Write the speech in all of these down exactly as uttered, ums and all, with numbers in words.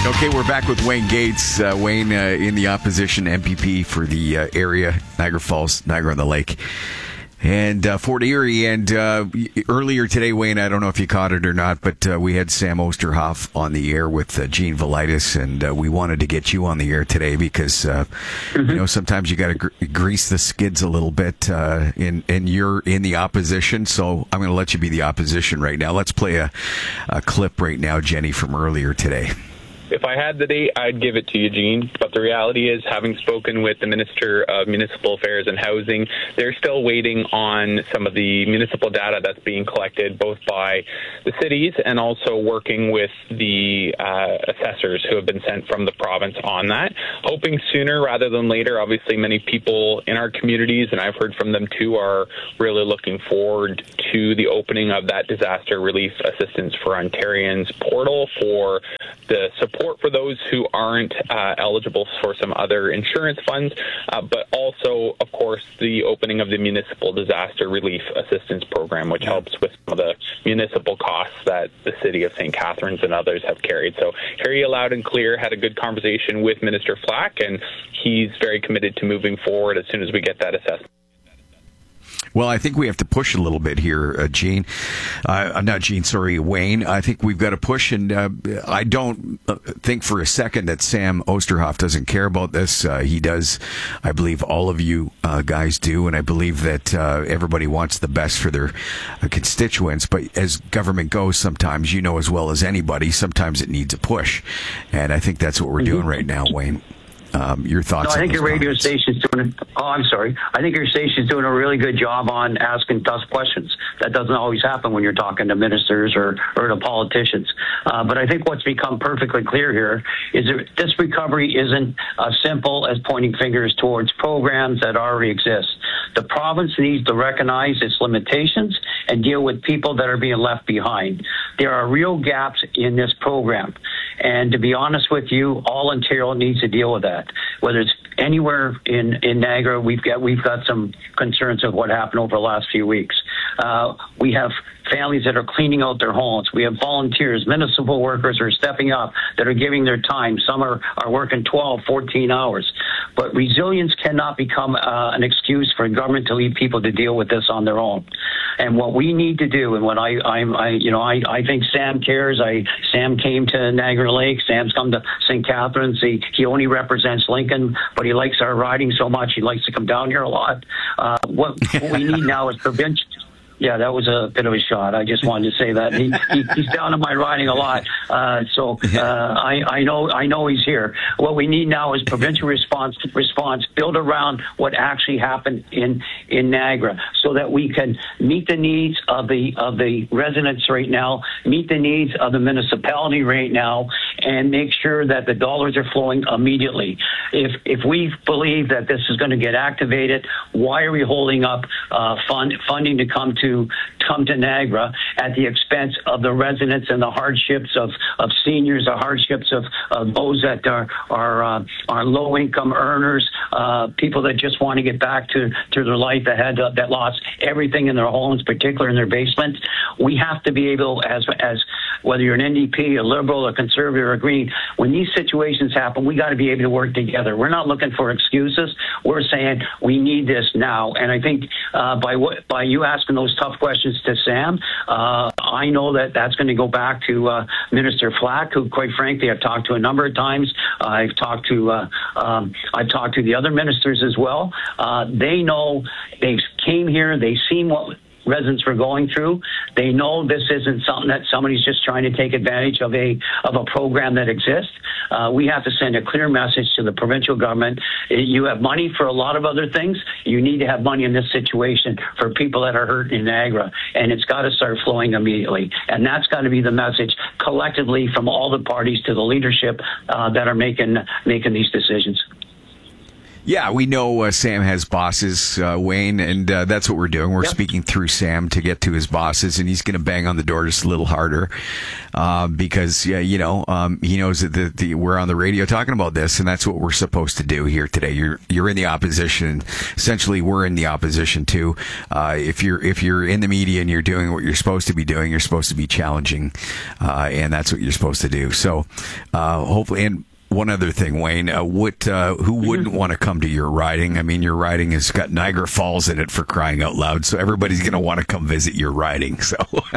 Okay, we're back with Wayne Gates. Uh, Wayne uh, in the opposition M P P for the uh, area, Niagara Falls, Niagara-on-the-Lake, and uh, Fort Erie. And uh, earlier today, Wayne, I don't know if you caught it or not, but uh, we had Sam Osterhoff on the air with uh, Gene Velitis, and uh, we wanted to get you on the air today because uh, mm-hmm. you know, sometimes you got to gr- grease the skids a little bit, uh, in, and you're in the opposition, so I'm going to let you be the opposition right now. Let's play a, a clip right now, Jenny, from earlier today. If I had the date, I'd give it to you, Gene. But the reality is, having spoken with the Minister of Municipal Affairs and Housing, they're still waiting on some of the municipal data that's being collected, both by the cities and also working with the uh, assessors who have been sent from the province on that. Hoping sooner rather than later. Obviously, many people in our communities, and I've heard from them too, are really looking forward to the opening of that Disaster Relief Assistance for Ontarians portal for the support for those who aren't uh, eligible for some other insurance funds, uh, but also, of course, the opening of the Municipal Disaster Relief Assistance Program, which helps with some of the municipal costs that the City of Saint Catharines and others have carried. So hear you loud and clear, had a good conversation with Minister Flack, and he's very committed to moving forward as soon as we get that assessment. Well, I think we have to push a little bit here, uh, Gene. Uh, not Gene, sorry, Wayne. I think we've got to push, and uh, I don't think for a second that Sam Osterhoff doesn't care about this. Uh, he does. I believe all of you uh, guys do, and I believe that uh, everybody wants the best for their uh, constituents. But as government goes, sometimes, you know as well as anybody, sometimes it needs a push. And I think that's what we're mm-hmm. doing right now, Wayne. Um, your thoughts? No, I think your radio comments. station's doing. Oh, I'm sorry. I think your station's doing a really good job on asking tough questions. That doesn't always happen when you're talking to ministers or or to politicians. Uh, but I think what's become perfectly clear here is that this recovery isn't as simple as pointing fingers towards programs that already exist. The province needs to recognize its limitations and deal with people that are being left behind. There are real gaps in this program. And to be honest with you, all Ontario needs to deal with that. Whether it's anywhere in, in Niagara, we've got we've got some concerns of what happened over the last few weeks. Uh, we have families that are cleaning out their homes. We have volunteers, municipal workers are stepping up, that are giving their time. Some are, are working twelve, fourteen hours. But resilience cannot become uh, an excuse for government to leave people to deal with this on their own. And what we need to do, and what I, I, I you know, I, I think Sam cares. I Sam came to Niagara Lake. Sam's come to Saint Catharines. He, he only represents Lincoln, but he likes our riding so much. He likes to come down here a lot. Uh, what, what we need now is prevention. Yeah, that was a bit of a shot. I just wanted to say that he, he he's down in my riding a lot, uh, so uh, I I know I know he's here. What we need now is provincial response response built around what actually happened in in Niagara, so that we can meet the needs of the of the residents right now, meet the needs of the municipality right now, and make sure that the dollars are flowing immediately. If if we believe that this is going to get activated, why are we holding up uh, fund funding to come to come to Niagara at the expense of the residents and the hardships of, of seniors, the hardships of, of those that are are, uh, are low income earners, uh, people that just want to get back to, to their life that had uh, that lost everything in their homes, particularly in their basement. We have to be able, as as whether you're an N D P, a Liberal, a Conservative, or a Green, when these situations happen, we got to be able to work together. We're not looking for excuses. We're saying we need this now. And I think uh, by what by you asking those tough questions to Sam, uh, I know that that's going to go back to uh, Minister Flack, who, quite frankly, I've talked to a number of times. Uh, I've talked to uh, um, I've talked to the other ministers as well. Uh, they know, they came here, they seen what residents were going through. They know this isn't something that somebody's just trying to take advantage of a of a program that exists. Uh, we have to send a clear message to the provincial government. You have money for a lot of other things. You need to have money in this situation for people that are hurt in Niagara, and it's got to start flowing immediately. And that's got to be the message collectively from all the parties to the leadership uh, that are making making these decisions. Yeah, we know uh, Sam has bosses, uh, Wayne, and uh, that's what we're doing. We're Yep. speaking through Sam to get to his bosses, and he's going to bang on the door just a little harder uh, because, yeah, you know, um, he knows that the, the, we're on the radio talking about this, and that's what we're supposed to do here today. You're you're in the opposition. Essentially, we're in the opposition too. Uh, if you're if you're in the media and you're doing what you're supposed to be doing, you're supposed to be challenging, uh, and that's what you're supposed to do. So, uh, hopefully, and. One other thing, Wayne, uh, what, uh, who wouldn't want to come to your riding? I mean, your riding has got Niagara Falls in it, for crying out loud, so everybody's going to want to come visit your riding. So,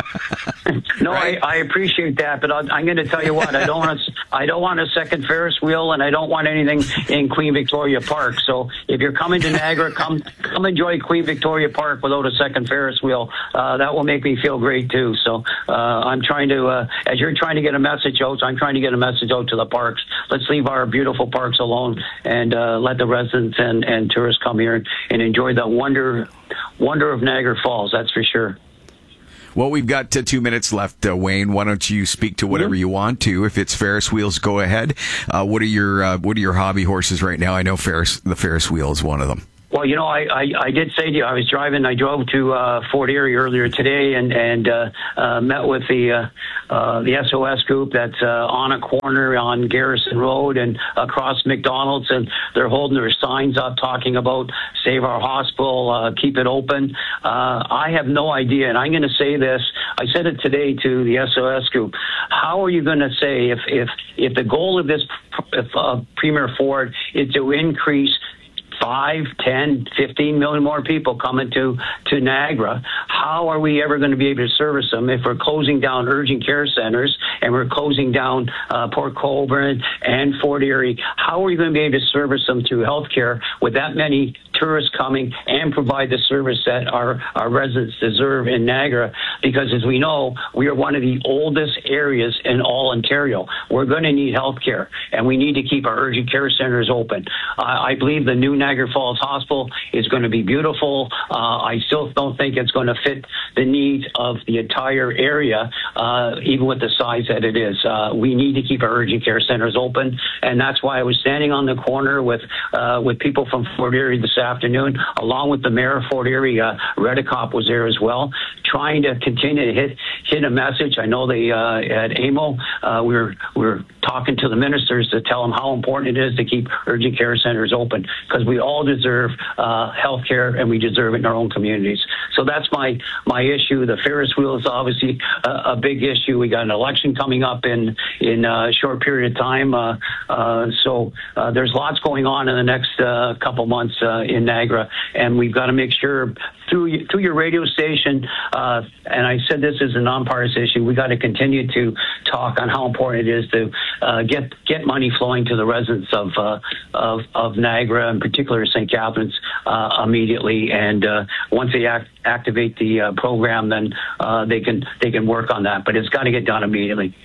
no, right? I, I appreciate that, but I'll, I'm going to tell you what, I don't want to, I don't want a second Ferris wheel, and I don't want anything in Queen Victoria Park. So if you're coming to Niagara, come come enjoy Queen Victoria Park without a second Ferris wheel. Uh, that will make me feel great too. So uh, I'm trying to, uh, as you're trying to get a message out, I'm trying to get a message out to the parks. Let's leave our beautiful parks alone and uh, let the residents and, and tourists come here and, and enjoy the wonder wonder of Niagara Falls. That's for sure. Well, we've got uh, two minutes left, uh, Wayne. Why don't you speak to whatever mm-hmm. you want to? If it's Ferris wheels, go ahead. Uh, what are your uh, what are your hobby horses right now? I know Ferris the Ferris wheel is one of them. Well, you know, I, I, I did say to you, I was driving, I drove to uh, Fort Erie earlier today and, and uh, uh, met with the uh, uh, the S O S group that's uh, on a corner on Garrison Road and across McDonald's, and they're holding their signs up talking about save our hospital, uh, keep it open. Uh, I have no idea, and I'm going to say this, I said it today to the S O S group, how are you going to say if, if, if the goal of this if, uh, Premier Ford is to increase five, ten, fifteen million more people coming to, to Niagara, how are we ever going to be able to service them if we're closing down urgent care centers and we're closing down uh, Port Colborne and Fort Erie? How are we going to be able to service them through healthcare with that many tourists coming and provide the service that our, our residents deserve in Niagara? Because as we know, we are one of the oldest areas in all Ontario. We're going to need healthcare, and we need to keep our urgent care centers open. Uh, I believe the new Niagara Falls Hospital is going to be beautiful. Uh, I still don't think it's going to fit the needs of the entire area, uh, even with the size that it is. Uh, we need to keep our urgent care centers open, and that's why I was standing on the corner with uh, with people from Fort Erie this afternoon, along with the mayor of Fort Erie. uh, Redicop was there as well, trying to continue to hit hit a message. I know they uh, at A M O, uh, we we're we we're talking to the ministers to tell them how important it is to keep urgent care centers open, because we all deserve uh, health care, and we deserve it in our own communities. So that's my my issue. The Ferris wheel is obviously a, a big issue. We got an election coming up in in a short period of time. Uh, uh, so uh, there's lots going on in the next uh, couple months uh, in Niagara, and we've got to make sure through through your radio station, uh, and I said this is a nonpartisan issue, we got to continue to talk on how important it is to uh, get get money flowing to the residents of uh, of, of Niagara, in particular Saint Catharines, uh, immediately. And uh, once they act, activate the uh, program, then uh, they can they can work on that. But it's got to get done immediately.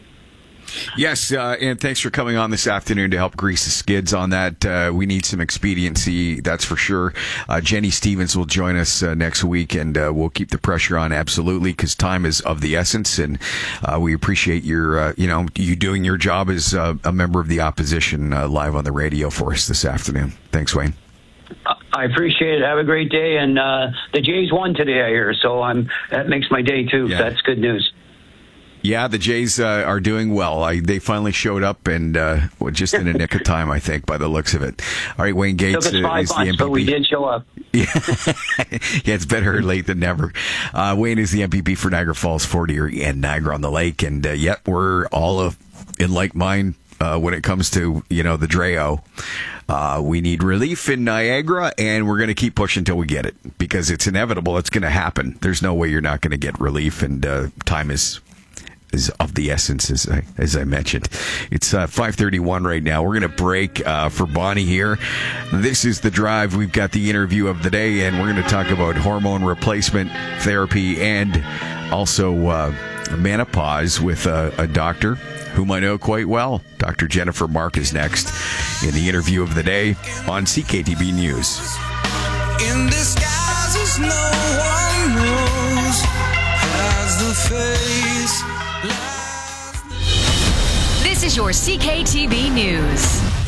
Yes, uh, and thanks for coming on this afternoon to help grease the skids on that. Uh, we need some expediency, that's for sure. Uh, Jenny Stevens will join us uh, next week, and uh, we'll keep the pressure on, absolutely, because time is of the essence, and uh, we appreciate your, uh, you know, you doing your job as uh, a member of the opposition uh, live on the radio for us this afternoon. Thanks, Wayne. I appreciate it. Have a great day. And uh, the Jays won today, I hear, so I'm that makes my day too. Yeah. That's good news. Yeah, the Jays uh, are doing well. I, they finally showed up, and uh, well, just in a nick of time, I think, by the looks of it. All right, Wayne Gates Took us five is the months, M P P. But we did show up. Yeah, yeah, it's better late than never. Uh, Wayne is the M P P for Niagara Falls, Fort Erie, and Niagara on the Lake, and uh, yet we're all of, in like mind uh, when it comes to, you know, the D R E O. Uh, we need relief in Niagara, and we're going to keep pushing until we get it, because it's inevitable. It's going to happen. There's no way you're not going to get relief, and uh, time is is of the essence, as I, as I mentioned. It's uh, five thirty-one right now. We're going to break uh, for Bonnie here. This is The Drive. We've got the interview of the day, and we're going to talk about hormone replacement therapy and also uh, menopause with uh, a doctor whom I know quite well. Doctor Jennifer Mark is next in the interview of the day on C K T B News. In disguises no one knows, has the face. This is your C K T B News.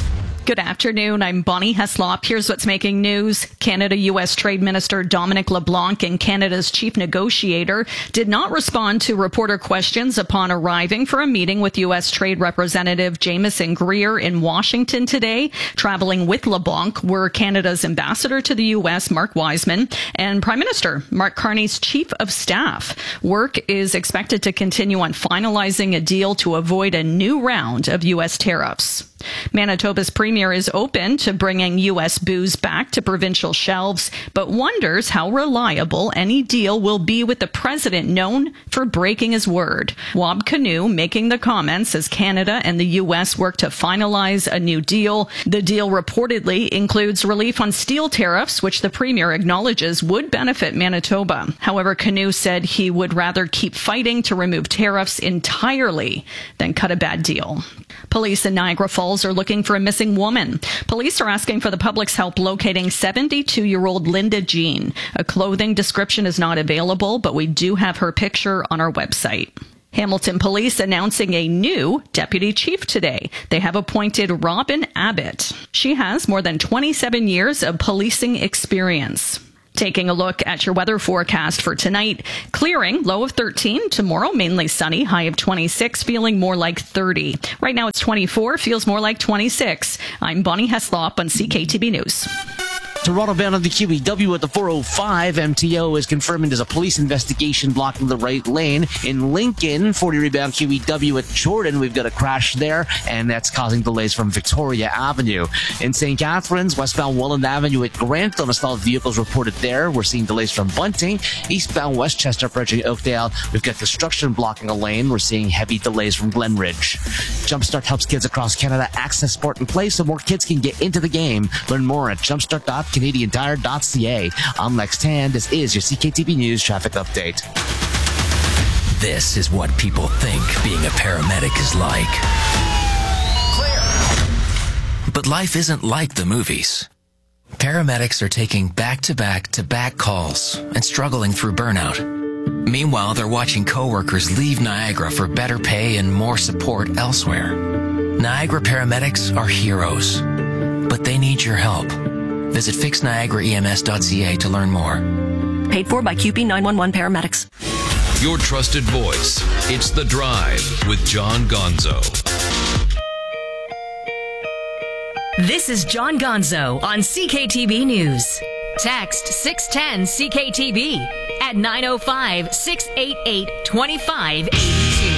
Good afternoon. I'm Bonnie Heslop. Here's what's making news. Canada-U S Trade Minister Dominic LeBlanc and Canada's chief negotiator did not respond to reporter questions upon arriving for a meeting with U S Trade Representative Jameson Greer in Washington today. Traveling with LeBlanc were Canada's ambassador to the U S, Mark Wiseman, and Prime Minister Mark Carney's chief of staff. Work is expected to continue on finalizing a deal to avoid a new round of U S tariffs. Manitoba's premier is open to bringing U S booze back to provincial shelves, but wonders how reliable any deal will be with the president known for breaking his word. Wab Kinew making the comments as Canada and the U S work to finalize a new deal. The deal reportedly includes relief on steel tariffs, which the premier acknowledges would benefit Manitoba. However, Kinew said he would rather keep fighting to remove tariffs entirely than cut a bad deal. Police in Niagara Falls are looking for a missing woman. Police are asking for the public's help locating seventy-two-year-old Linda Jean. A clothing description is not available, but we do have her picture on our website. Hamilton Police announcing a new deputy chief today. They have appointed Robin Abbott. She has more than twenty-seven years of policing experience. Taking a look at your weather forecast for tonight. Clearing, low of thirteen. Tomorrow, mainly sunny, high of twenty-six, feeling more like thirty. Right now it's twenty-four, feels more like twenty-six. I'm Bonnie Heslop on C K T B News. Toronto bound on the Q E W at the four oh five. M T O is confirming there's a police investigation blocking the right lane. In Lincoln, forty rebound Q E W at Jordan, we've got a crash there, and that's causing delays from Victoria Avenue. In Saint Catharines, westbound Welland Avenue at Grantham, stalled vehicles reported there. We're seeing delays from Bunting. Eastbound Westchester approaching Oakdale, we've got construction blocking a lane. We're seeing heavy delays from Glenridge. Jumpstart helps kids across Canada access sport and play so more kids can get into the game. Learn more at jumpstart dot canadian tire dot c a. I'm Lex Tan. This is your C K T B News traffic update. This is what people think being a paramedic is like. Clear. But life isn't like the movies. Paramedics are taking back-to-back-to-back calls and struggling through burnout. Meanwhile, they're watching coworkers leave Niagara for better pay and more support elsewhere. Niagara paramedics are heroes, but they need your help. Visit fix niagara e m s dot c a to learn more. Paid for by Q P nine one one Paramedics. Your trusted voice. It's The Drive with John Gonzo. This is John Gonzo on C K T B News. Text six ten C K T B at nine oh five, six eight eight, two five eight two.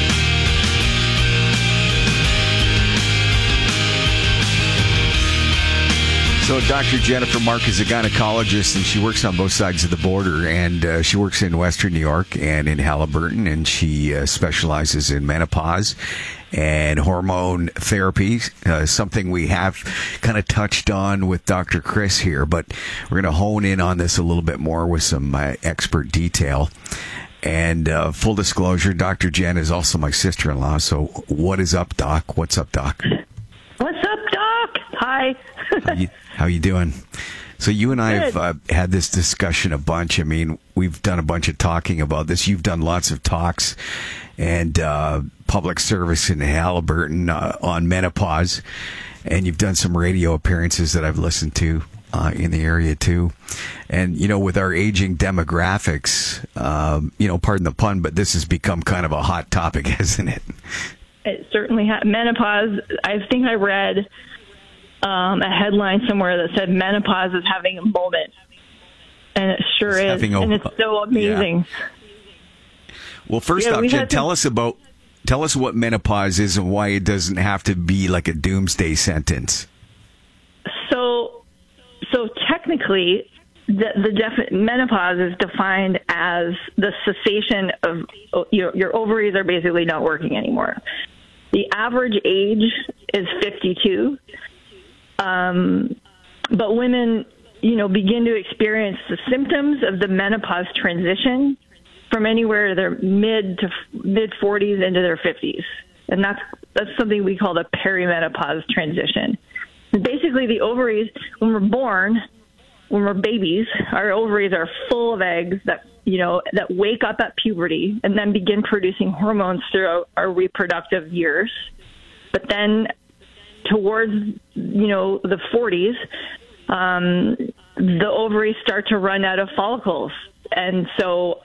So Doctor Jennifer Mark is a gynecologist, and she works on both sides of the border, and uh, she works in Western New York and in Haliburton, and she uh, specializes in menopause and hormone therapy, uh, something we have kind of touched on with Doctor Chris here, but we're going to hone in on this a little bit more with some uh, expert detail. And uh, full disclosure, Doctor Jen is also my sister-in-law, so what is up, Doc? What's up, Doc? What's up, Doc? Hi. how, you, how you doing? So you and I have uh, had this discussion a bunch. I mean, we've done a bunch of talking about this. You've done lots of talks and uh, public service in Haliburton uh, on menopause, and you've done some radio appearances that I've listened to uh, in the area too. And, you know, with our aging demographics, um, you know, pardon the pun, but this has become kind of a hot topic, hasn't it? It certainly has. Menopause, I think I read um, a headline somewhere that said menopause is having a moment. And it sure it's is. A, and it's so amazing. Yeah. Well, first yeah, off, we Jen, tell to, us about, tell us what menopause is and why it doesn't have to be like a doomsday sentence. So, so technically, the, the defi- menopause is defined as the cessation of your, your ovaries are basically not working anymore. The average age is fifty-two, um, but women, you know, begin to experience the symptoms of the menopause transition from anywhere their mid to mid forties into their fifties, and that's that's something we call the perimenopause transition. And basically, the ovaries, when we're born, when we're babies, our ovaries are full of eggs that, you know, that wake up at puberty and then begin producing hormones throughout our reproductive years. But then towards, you know, the forties, um, the ovaries start to run out of follicles. And so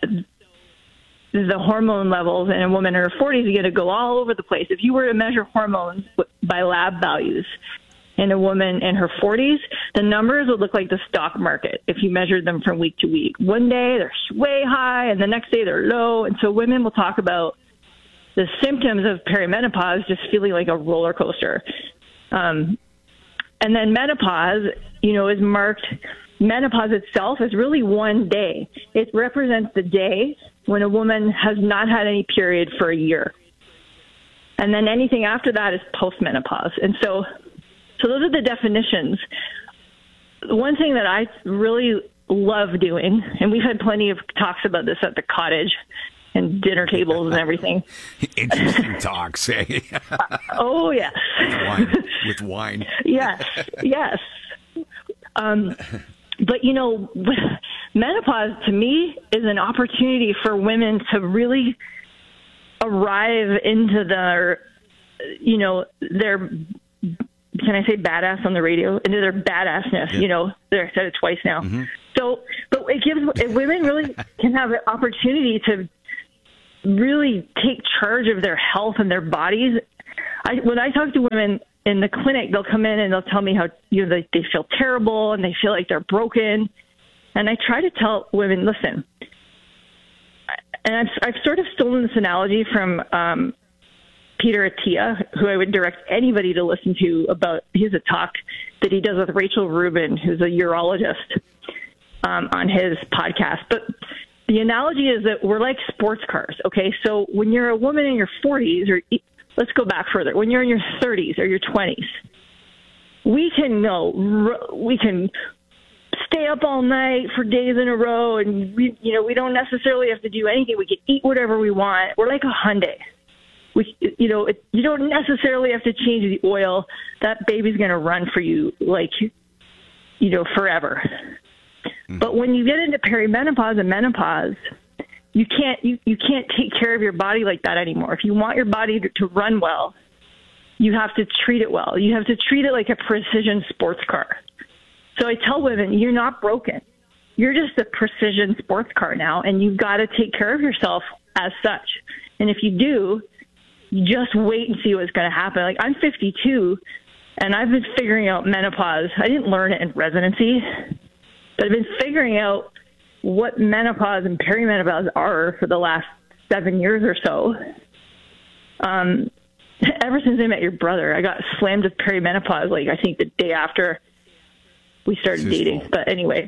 the hormone levels in a woman in her forties are going to go all over the place. If you were to measure hormones by lab values in a woman in her forties, the numbers would look like the stock market if you measured them from week to week. One day they're way high and the next day they're low. And so women will talk about the symptoms of perimenopause just feeling like a roller coaster. Um, and then menopause, you know, is marked, menopause itself is really one day. It represents the day when a woman has not had any period for a year. And then anything after that is postmenopause. And so, so those are the definitions. One thing that I really love doing, and we've had plenty of talks about this at the cottage and dinner tables and everything. Interesting talks, eh? uh, oh, yes. With wine. With wine. Yes, yes. Um, but, you know, menopause to me is an opportunity for women to really arrive into their, you know, their, can I say badass on the radio? Into their badassness, yeah. You know, I said it twice now. Mm-hmm. So, but it gives, if women really can have an opportunity to really take charge of their health and their bodies. I, when I talk to women in the clinic, they'll come in and they'll tell me how, you know, they, they feel terrible and they feel like they're broken. And I try to tell women, listen, and I've, I've sort of stolen this analogy from um, Peter Attia, who I would direct anybody to listen to about, he has a talk that he does with Rachel Rubin, who's a urologist, um, on his podcast. But the analogy is that we're like sports cars, okay? So when you're a woman in your forties, or let's go back further, when you're in your thirties or your twenties, we can know, we can stay up all night for days in a row, and we, you know, we don't necessarily have to do anything. We can eat whatever we want. We're like a Hyundai. We, you know, it, you don't necessarily have to change the oil. That baby's going to run for you, like, you know, forever. Mm-hmm. But when you get into perimenopause and menopause, you can't you, you can't take care of your body like that anymore. If you want your body to, to run well, you have to treat it well. You have to treat it like a precision sports car. So I tell women, you're not broken. You're just a precision sports car now, and you've got to take care of yourself as such. And if you do, you just wait and see what's going to happen. Like, I'm fifty-two, and I've been figuring out menopause. I didn't learn it in residency, but I've been figuring out what menopause and perimenopause are for the last seven years or so. Um, ever since I met your brother, I got slammed with perimenopause, like, I think the day after we started dating. Fault. But anyway.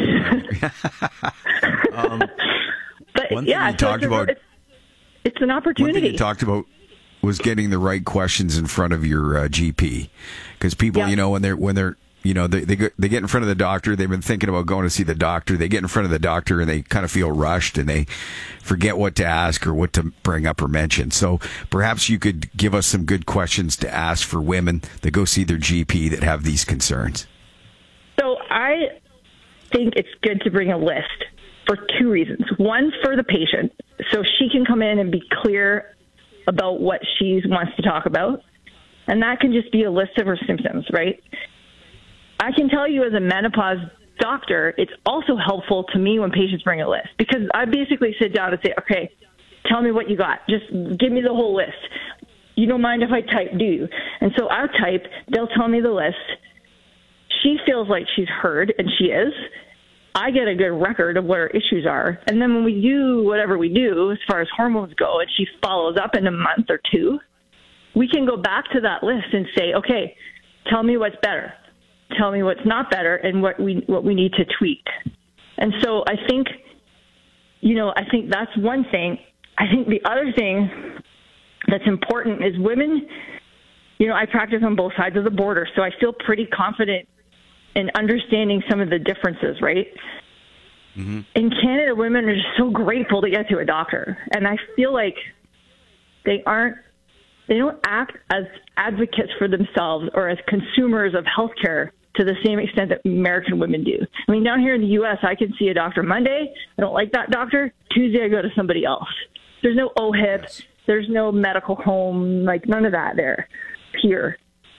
um, but one thing yeah, you so talked it's, about, it's, it's an opportunity. One thing you talked about was getting the right questions in front of your uh, G P, because people, yeah. you know, when they're when they're you know they they, go, they get in front of the doctor, they've been thinking about going to see the doctor. They get in front of the doctor and they kind of feel rushed and they forget what to ask or what to bring up or mention. So perhaps you could give us some good questions to ask for women that go see their G P that have these concerns. So I think it's good to bring a list for two reasons. One, for the patient, so she can come in and be clear about what she wants to talk about. And that can just be a list of her symptoms, right? I can tell you as a menopause doctor, it's also helpful to me when patients bring a list, because I basically sit down and say, okay, tell me what you got. Just give me the whole list. You don't mind if I type, do you? And so I'll type, they'll tell me the list. She feels like she's heard, and she is. I get a good record of what her issues are. And then when we do whatever we do, as far as hormones go, and she follows up in a month or two, we can go back to that list and say, okay, tell me what's better. Tell me what's not better and what we what we need to tweak. And so I think, you know, I think that's one thing. I think the other thing that's important is women, you know, I practice on both sides of the border, so I feel pretty confident in understanding some of the differences, right? Mm-hmm. In Canada, women are just so grateful to get to a doctor. And I feel like they aren't, they don't act as advocates for themselves or as consumers of healthcare to the same extent that American women do. I mean, down here in the U S, I can see a doctor Monday. I don't like that doctor. Tuesday, I go to somebody else. There's no O H I P. Yes. There's no medical home, like none of that there here.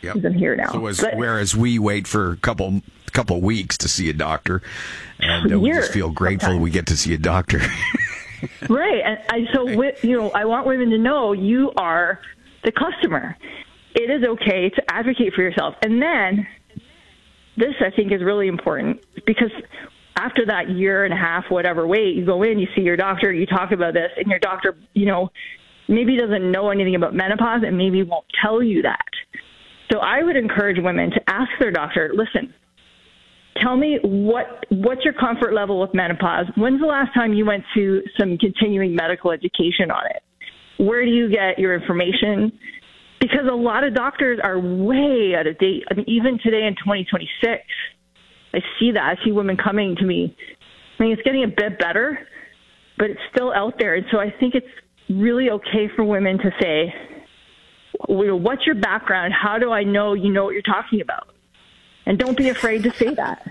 Yep. I'm here now. So as, but, whereas we wait for a couple couple weeks to see a doctor, and uh, we just feel grateful sometimes. we get to see a doctor. Right, and I, so right. you know, I want women to know you are the customer. It is okay to advocate for yourself, and then this I think is really important because after that year and a half, whatever wait, you go in, you see your doctor, you talk about this, and your doctor, you know, maybe doesn't know anything about menopause and maybe won't tell you that. So I would encourage women to ask their doctor, listen, tell me what what's your comfort level with menopause? When's the last time you went to some continuing medical education on it? Where do you get your information? Because a lot of doctors are way out of date. I mean, even today in twenty twenty-six, I see that. I see women coming to me. I mean, it's getting a bit better, but it's still out there. And so I think it's really okay for women to say, well, what's your background? How do I know you know what you're talking about? And don't be afraid to say that.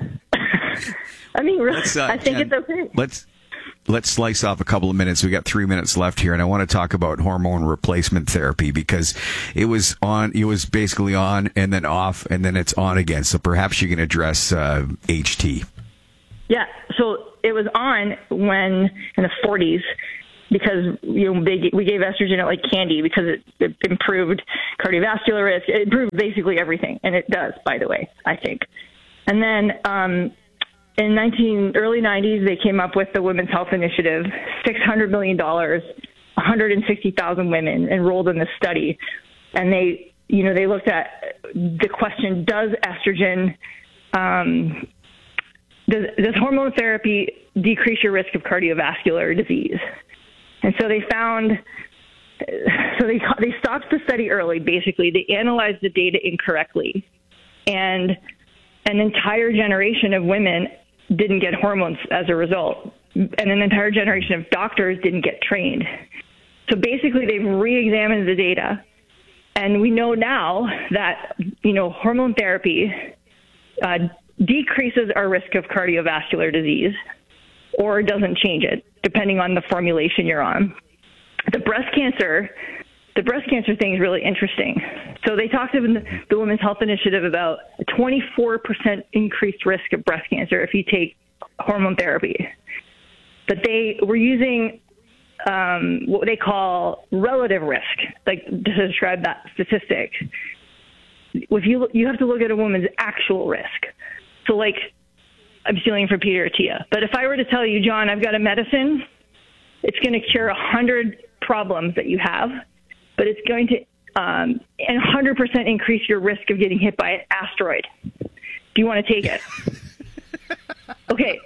I mean, really, uh, I think it's okay. Let's let's slice off a couple of minutes. We got three minutes left here, and I want to talk about hormone replacement therapy because it was on. It was basically on and then off, and then it's on again. So perhaps you can address uh, H T. Yeah. So it was on when in the forties. Because you know they, we gave estrogen at like candy because it, it improved cardiovascular risk. It improved basically everything, and it does, by the way, I think. And then um, in nineteen early nineties, they came up with the Women's Health Initiative, six hundred million dollars, one hundred sixty thousand women enrolled in this study, and they, you know, they looked at the question: Does estrogen, um, does, does hormone therapy decrease your risk of cardiovascular disease? And so they found, so they they stopped the study early, basically. They analyzed the data incorrectly. And an entire generation of women didn't get hormones as a result. And an entire generation of doctors didn't get trained. So basically they've re-examined the data. And we know now that, you know, hormone therapy uh, decreases our risk of cardiovascular disease or doesn't change it, depending on the formulation you're on. The breast cancer, the breast cancer thing is really interesting. So they talked in the, the Women's Health Initiative about a twenty-four percent increased risk of breast cancer if you take hormone therapy. But they were using um, what they call relative risk, like to describe that statistic. If you you have to look at a woman's actual risk. So like, I'm stealing from Peter Attia. But if I were to tell you, John, I've got a medicine, it's going to cure one hundred problems that you have, but it's going to um, and one hundred percent increase your risk of getting hit by an asteroid. Do you want to take it? Okay.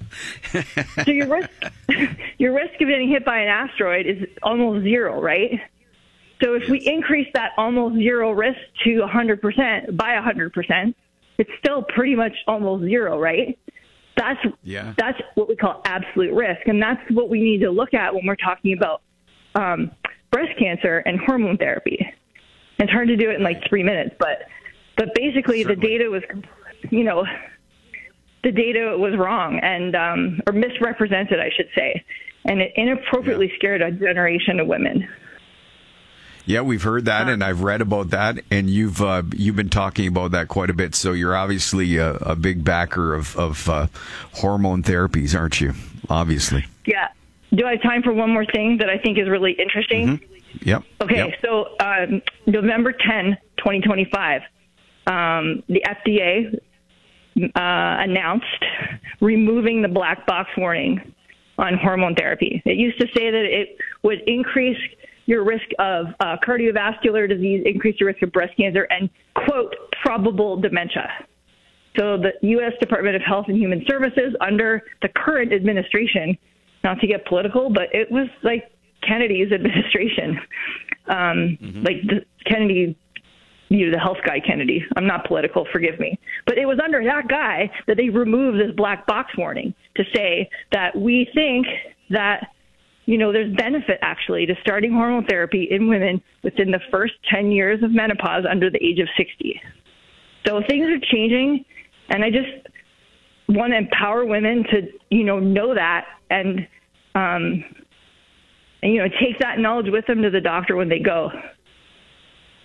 So your risk, your risk of getting hit by an asteroid is almost zero, right? So if we increase that almost zero risk to one hundred percent by one hundred percent, it's still pretty much almost zero, right? That's yeah. That's what we call absolute risk, and that's what we need to look at when we're talking about um, breast cancer and hormone therapy. It's hard to do it in like three minutes, but but basically Certainly. the data was, you know, the data was wrong and um, or misrepresented, I should say, and it inappropriately yeah. scared a generation of women. Yeah, we've heard that, and I've read about that, and you've uh, you've been talking about that quite a bit. So you're obviously a, a big backer of of uh, hormone therapies, aren't you? Obviously. Yeah. Do I have time for one more thing that I think is really interesting? Mm-hmm. Yep. Okay. Yep. So um, November tenth, twenty twenty-five, um, the F D A uh, announced removing the black box warning on hormone therapy. It used to say that it would increase your risk of uh, cardiovascular disease, increase your risk of breast cancer, and, quote, probable dementia. So the U S Department of Health and Human Services, under the current administration, not to get political, but it was like Kennedy's administration, um, mm-hmm. like the Kennedy, you know, the health guy Kennedy. I'm not political, forgive me. But it was under that guy that they removed this black box warning to say that we think that, you know, there's benefit actually to starting hormone therapy in women within the first ten years of menopause under the age of sixty. So things are changing, and I just want to empower women to, you know, know that and, um, and, you know, take that knowledge with them to the doctor when they go.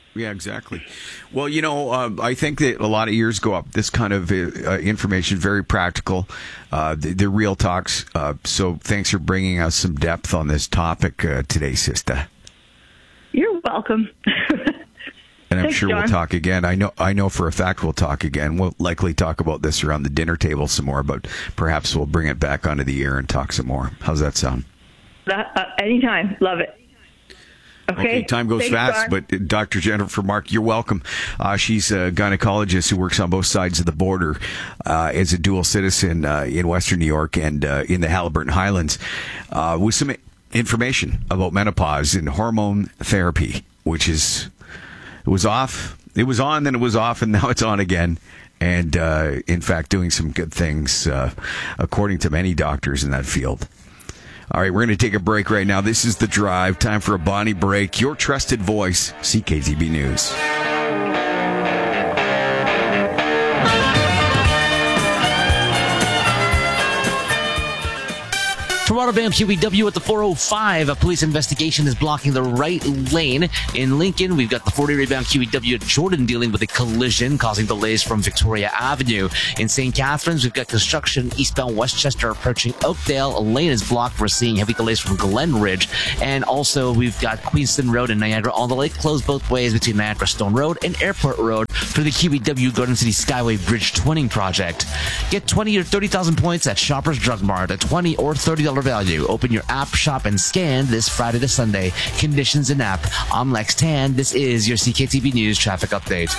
Yeah, exactly. Well, you know, uh, I think that a lot of ears go up. This kind of uh, information, very practical. Uh, the, the real talks. Uh, so thanks for bringing us some depth on this topic uh, today, Sister. You're welcome. And I'm Thanks, sure John. we'll talk again. I know I know for a fact we'll talk again. We'll likely talk about this around the dinner table some more, but perhaps we'll bring it back onto the air and talk some more. How's that sound? That, uh, anytime. Love it. Okay. Okay, time goes Thanks, fast, John. but Doctor Jennifer Mark, you're welcome. Uh, she's a gynecologist who works on both sides of the border uh, as a dual citizen uh, in Western New York and uh, in the Haliburton Highlands uh, with some information about menopause and hormone therapy, which is, it was off, it was on, then it was off, and now it's on again. And uh, in fact, doing some good things, uh, according to many doctors in that field. All right, we're going to take a break right now. This is The Drive. Time for a Bonnie break. Your trusted voice, C K T B News. From Rotterdam Q E W at the four oh five, a police investigation is blocking the right lane. In Lincoln, we've got the forty rebound Q E W at Jordan dealing with a collision, causing delays from Victoria Avenue. In Saint Catharines, we've got construction eastbound Westchester approaching Oakdale. A lane is blocked. We're seeing heavy delays from Glen Ridge. And also, we've got Queenston Road and Niagara on the Lake closed both ways between Niagara Stone Road and Airport Road for the Q E W Garden City Skyway Bridge Twinning Project. Get twenty or thirty thousand points at Shoppers Drug Mart, a twenty or thirty dollars value. Open your app, shop, and scan this Friday to Sunday. Conditions in app. I'm Lex Tan. This is your C K T V News traffic update.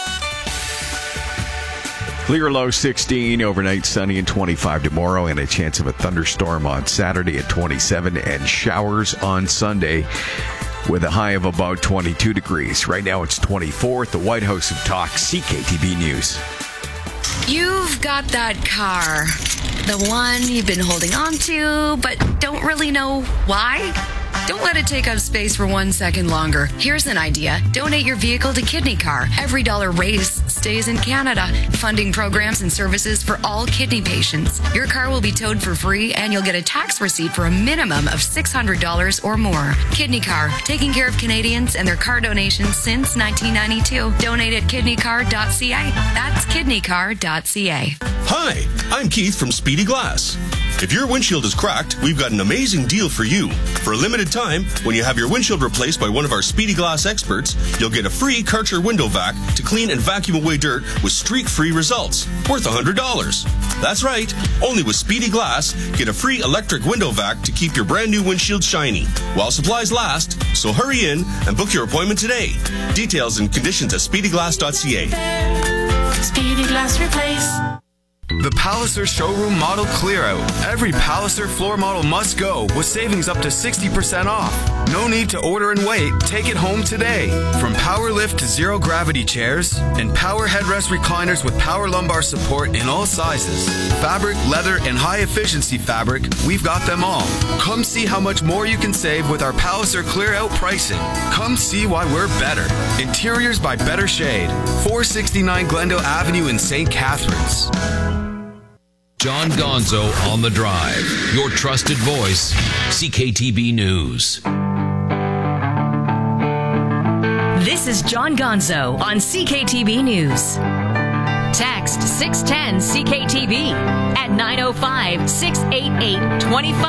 Clear low sixteen, overnight sunny and twenty-five tomorrow, and a chance of a thunderstorm on Saturday at twenty-seven, and showers on Sunday with a high of about twenty-two degrees. Right now it's twenty-four at the White House of Talk, C K T B News. You've got that car, the one you've been holding on to, but don't really know why. Don't let it take up space for one second longer. Here's an idea. Donate your vehicle to Kidney Car. Every dollar raised stays in Canada, funding programs and services for all kidney patients. Your car will be towed for free, and you'll get a tax receipt for a minimum of six hundred dollars or more. Kidney Car, taking care of Canadians and their car donations since nineteen ninety-two. Donate at kidney car dot c a. That's kidney car dot c a. Hi, I'm Keith from Speedy Glass. If your windshield is cracked, we've got an amazing deal for you. For a limited time, when you have your windshield replaced by one of our Speedy Glass experts, you'll get a free Karcher window vac to clean and vacuum away dirt with streak-free results, worth one hundred dollars. That's right, only with Speedy Glass, get a free electric window vac to keep your brand new windshield shiny, while supplies last, so hurry in and book your appointment today. Details and conditions at speedy glass dot c a. Speedy Glass Replace. The Palliser Showroom Model Clear Out. Every Palliser floor model must go with savings up to sixty percent off. No need to order and wait. Take it home today. From power lift to zero gravity chairs and power headrest recliners with power lumbar support in all sizes. Fabric, leather, and high efficiency fabric, we've got them all. Come see how much more you can save with our Palliser Clear Out pricing. Come see why we're better. Interiors by Better Shade. four sixty-nine Glendale Avenue in Saint Catharines. John Gonzo on The Drive, your trusted voice, C K T B News. This is John Gonzo on C K T B News. Text six ten C K T B at nine oh five, six eight eight, two five